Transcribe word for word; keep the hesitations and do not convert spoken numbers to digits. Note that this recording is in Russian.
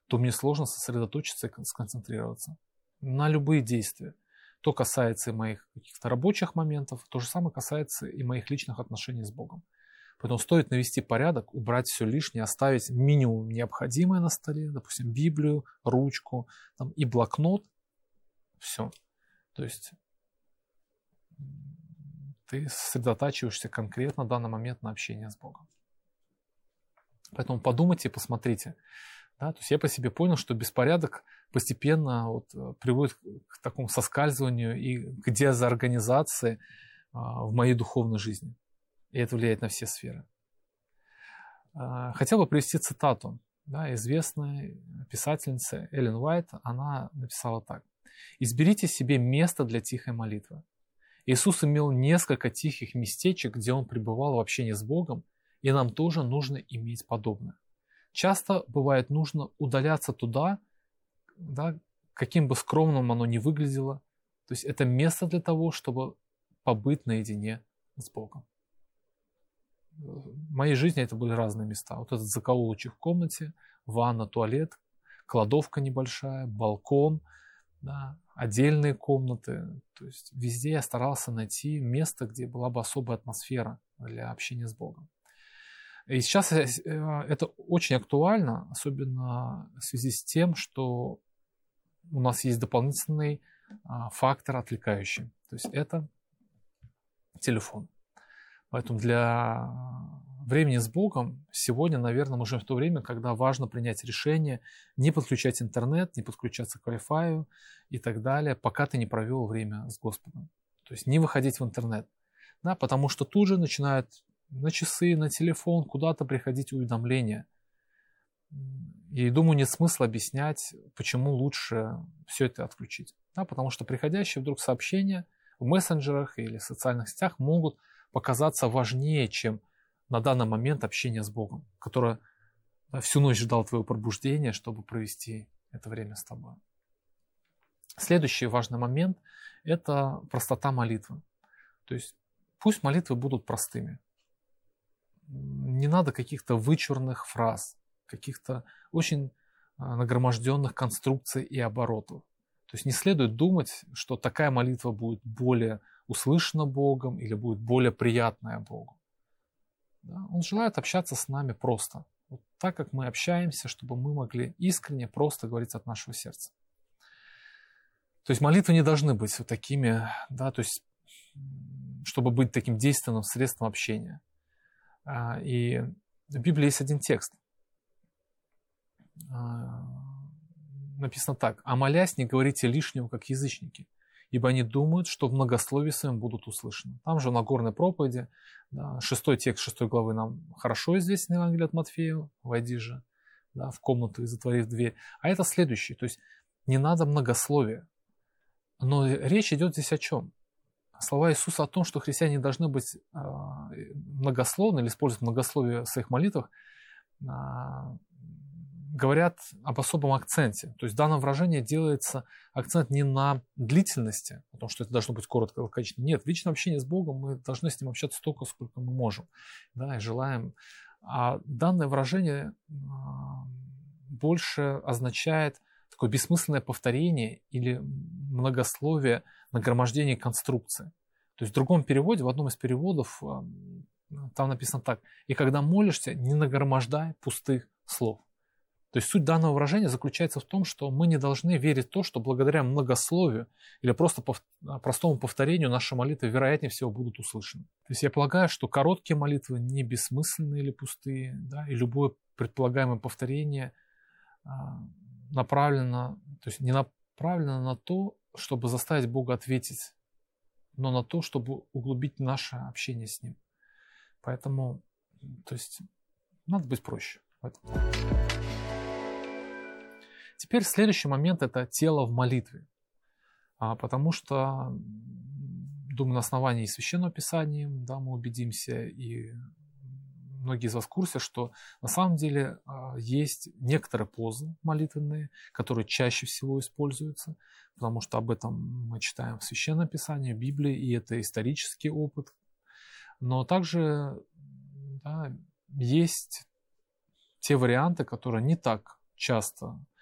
то мне сложно сосредоточиться и сконцентрироваться на любые действия. То касается и моих каких-то рабочих моментов, то же самое касается и моих личных отношений с Богом. Поэтому стоит навести порядок, убрать все лишнее, оставить минимум необходимое на столе, допустим, Библию, ручку там, и блокнот. Все. То есть ты сосредотачиваешься конкретно в данный момент на общение с Богом. Поэтому подумайте и посмотрите. Да? То есть я по себе понял, что беспорядок постепенно вот, приводит к такому соскальзыванию и к дезорганизации а, в моей духовной жизни. И это влияет на все сферы. А, хотел бы привести цитату. Да, известная писательница Эллен Уайт, она написала так. «Изберите себе место для тихой молитвы». Иисус имел несколько тихих местечек, где Он пребывал в общении с Богом, и нам тоже нужно иметь подобное. Часто бывает нужно удаляться туда, да, каким бы скромным оно ни выглядело. То есть это место для того, чтобы побыть наедине с Богом. В моей жизни это были разные места. Вот этот закоулочек в комнате, ванна, туалет, кладовка небольшая, балкон, да, отдельные комнаты. То есть везде я старался найти место, где была бы особая атмосфера для общения с Богом. И сейчас это очень актуально, особенно в связи с тем, что у нас есть дополнительный фактор отвлекающий. То есть это телефон. Поэтому для времени с Богом сегодня, наверное, мы живем в то время, когда важно принять решение не подключать интернет, не подключаться к Wi-Fi и так далее, пока ты не провел время с Господом. То есть не выходить в интернет. Да, потому что тут же начинают на часы, на телефон, куда-то приходить уведомления. И думаю, нет смысла объяснять, почему лучше все это отключить. Да, потому что приходящие вдруг сообщения в мессенджерах или социальных сетях могут показаться важнее, чем на данный момент общение с Богом, которое да, всю ночь ждал твоего пробуждения, чтобы провести это время с тобой. Следующий важный момент – это простота молитвы. То есть пусть молитвы будут простыми. Не надо каких-то вычурных фраз, каких-то очень нагроможденных конструкций и оборотов. То есть не следует думать, что такая молитва будет более услышана Богом или будет более приятная Богу. Да? Он желает общаться с нами просто. Вот так, как мы общаемся, чтобы мы могли искренне просто говорить от нашего сердца. То есть молитвы не должны быть вот такими, да, то есть чтобы быть таким действенным средством общения. И в Библии есть один текст. Написано так. «А молясь, не говорите лишнего, как язычники, ибо они думают, что в многословии своем будут услышаны». Там же в Нагорной проповеди, да, шестой текст шестой главы нам хорошо известен, Евангелие от Матфея, «Войди же да, в комнату и затворив дверь». А это следующий, то есть не надо многословия. Но речь идет здесь о чем? Слова Иисуса о том, что христиане должны быть э, многословны или использовать многословие в своих молитвах, э, говорят об особом акценте. То есть в данном выражении делается акцент не на длительности, о том, что это должно быть коротко и лаконично. Нет, в личном общении с Богом мы должны с Ним общаться столько, сколько мы можем, да, и желаем. А данное выражение э, больше означает такое бессмысленное повторение или многословие, нагромождение конструкции. То есть в другом переводе, в одном из переводов, там написано так. «И когда молишься, не нагромождай пустых слов». То есть суть данного выражения заключается в том, что мы не должны верить в то, что благодаря многословию или просто пов... простому повторению наши молитвы, вероятнее всего, будут услышаны. То есть я полагаю, что короткие молитвы не бессмысленные или пустые, да, и любое предполагаемое повторение направлено, то есть не направлено на то, чтобы заставить Бога ответить, но на то, чтобы углубить наше общение с Ним. Поэтому, то есть, надо быть проще. Теперь следующий момент – это тело в молитве. А, потому что, думаю, на основании Священного Писания, да, мы убедимся, и многие из вас в курсе, что на самом деле есть некоторые позы молитвенные, которые чаще всего используются, потому что об этом мы читаем в Священном Писании, в Библии, и это исторический опыт. Но также да, есть те варианты, которые не так часто